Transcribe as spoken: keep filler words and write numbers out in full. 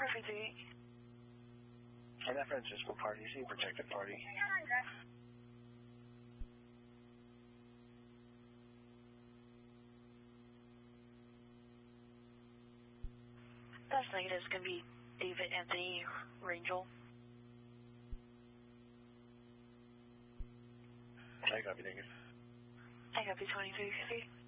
fifty-eight. San Francisco party, see protected party. That's negative. It's going to be David Anthony Rangel. I copy, negative. I copy twenty-three fifty.